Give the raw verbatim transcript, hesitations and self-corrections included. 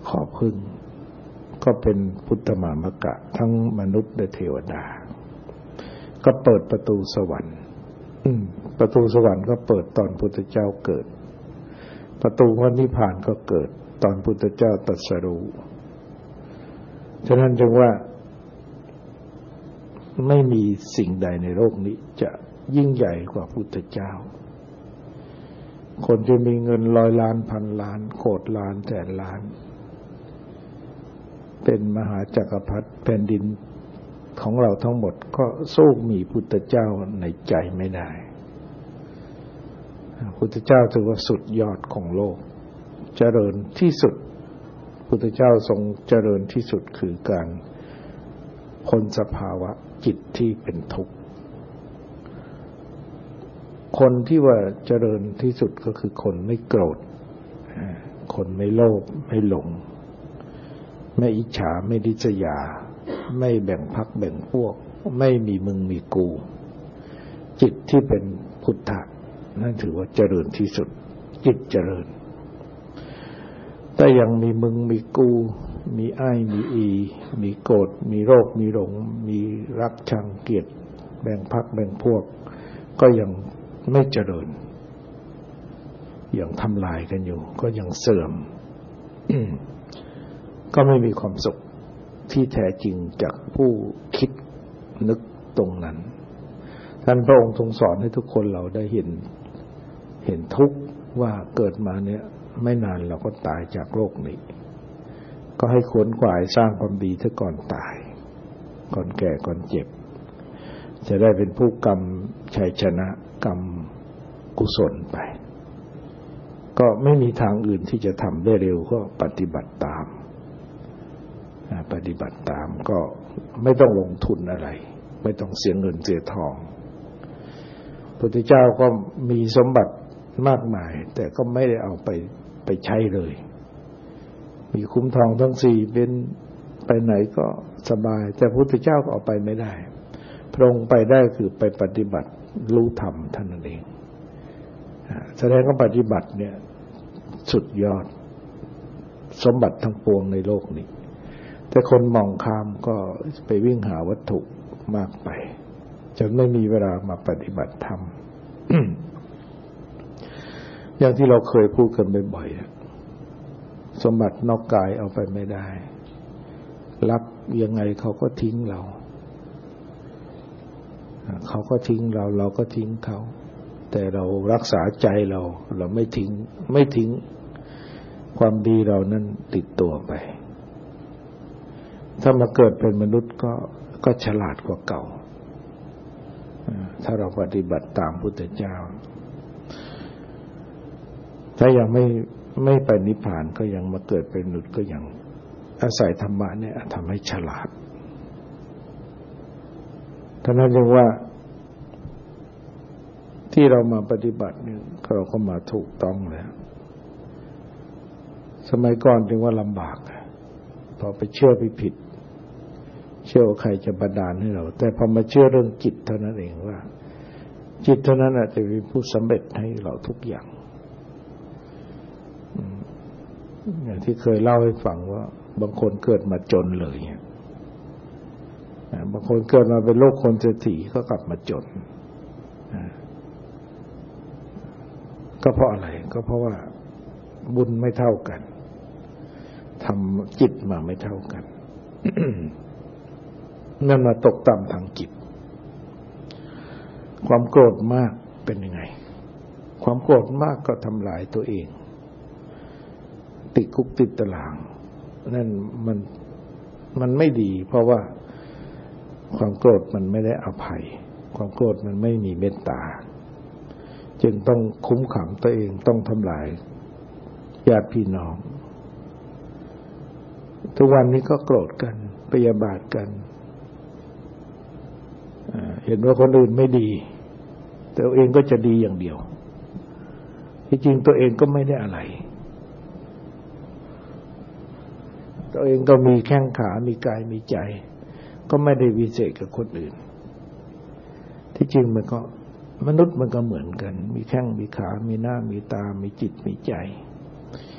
ขอพึ่งก็เป็นพุทธมามกะทั้งมนุษย์และเทวดาก็เปิดประตูสวรรค์ประตูสวรรค์ก็เปิดตอนพุทธเจ้าเกิดประตูพระนิพพานก็เกิดตอนพุทธเจ้าตรัสรู้ฉะนั้นจึงว่าไม่มีสิ่งใดในโลกนี้จะยิ่งใหญ่กว่าพุทธเจ้าคนจะมีเงินร้อยล้านพันล้านโกฏล้านแสนล้านเป็นมหาจักรพรรดิแผ่นดินของเราทั้งหมดก็สู้มีพุทธเจ้าในใจไม่ได้พุทธเจ้าถือว่าสุดยอดของโลกเจริญที่สุดพุทธเจ้าทรงเจริญที่สุดคือการพ้นสภาวะจิตที่เป็นทุกข์คนที่ว่าเจริญที่สุดก็คือคนไม่โกรธคนไม่โลภไม่หลงไม่อิจฉาไม่ริษยาไม่แบ่งพรรคแบ่งพวกไม่มีมึงมีกูจิตที่เป็นพุทธะนั่นถือว่าเจริญที่สุดจิตเจริญแต่ยังมีมึงมีกูมีอ้ายมีอีมีโกรธมีโรคมีหลงมีรักชังเกลียดแบ่งพรรคแบ่งพวกก็ยังไม่เจริญยังทำลายกันอยู่ก็ยังเสื่อม ก็ไม่มีความสุขที่แท้จริงจากผู้คิดนึกตรงนั้นท่านพระองค์ทรงสอนให้ทุกคนเราได้เห็นเห็นทุกข์ว่าเกิดมาเนี่ยไม่นานเราก็ตายจากโลกนี้ก็ให้ขวนขวายสร้างความดีถ้าก่อนตายก่อนแก่ก่อนเจ็บจะได้เป็นผู้กรรมชัยชนะกรรมกุศลไปก็ไม่มีทางอื่นที่จะทำได้เร็วก็ปฏิบัติตามปฏิบัติตามก็ไม่ต้องลงทุนอะไรไม่ต้องเสียเงินเสียทองพระพุทธเจ้าก็มีสมบัติมากมายแต่ก็ไม่ได้เอาไปไปใช้เลยมีคุ้มทองทั้งสี่เป็นไปไหนก็สบายแต่พระพุทธเจ้าก็เอาไปไม่ได้พระองค์ไปได้คือไปปฏิบัติรู้ธรรมท่านนั่นเองแสดงว่าปฏิบัติเนี่ยสุดยอดสมบัติทั้งปวงในโลกนี้แต่คนมองข้ามก็ไปวิ่งหาวัตถุมากไปจนไม่มีเวลามาปฏิบัติธรรม อย่างที่เราเคยพูดกันบ่อยๆสมบัตินอกกายเอาไปไม่ได้รักยังไงเขาก็ทิ้งเราเขาก็ทิ้งเราเราก็ทิ้งเขาแต่เรารักษาใจเราเราไม่ทิ้งไม่ทิ้งความดีเรานั้นติดตัวไปถ้ามาเกิดเป็นมนุษย์ก็ก็ฉลาดกว่าเก่าถ้าเราปฏิบัติตามพุทธเจ้าถ้ายังไม่ไม่ไปนิพพานก็ยังมาเกิดเป็นมนุษย์ก็ยังอาศัยธรรมะเนี่ยทำให้ฉลาดท่านนั้นเรียกว่าที่เรามาปฏิบัติเนี่ยเราก็มาถูกต้องแล้วสมัยก่อนจึงว่าลำบากพอไปเชื่อไปผิดเชื่อว่าใครจะบันดาลให้เราแต่พอมาเชื่อเรื่องจิตเท่านั้นเองว่าจิตเท่านั้นอาจจะเป็นผู้สำเร็จให้เราทุกอย่างอย่างที่เคยเล่าให้ฟังว่าบางคนเกิดมาจนเลยบางคนเกิดมาเป็นโลกคนเศรษฐีก็กลับมาจนก็เพราะอะไรก็เพราะว่าบุญไม่เท่ากันทำจิตมาไม่เท่ากัน นั่นมาตกต่ำทางจิตความโกรธมากเป็นยังไงความโกรธมากก็ทำลายตัวเองติดคุกติดตารางนั่นมันมันไม่ดีเพราะว่าความโกรธมันไม่ได้อภัยความโกรธมันไม่มีเมตตาจึงต้องคุ้มขังตัวเองต้องทำลายญาติพี่น้องทุกวันนี้ก็โกรธกันพยาบาทกันเห็นว่าคนอื่นไม่ดีแต่ตัวเองก็จะดีอย่างเดียวที่จริงตัวเองก็ไม่ได้อะไรตัวเองก็มีแข้งขามีกายมีใจก็ไม่ได้วิเศษกับคนอื่นที่จริงมันก็มนุษย์มันก็เหมือนกันมีแข้งมีขามีหน้ามีตามีจิตมีใจ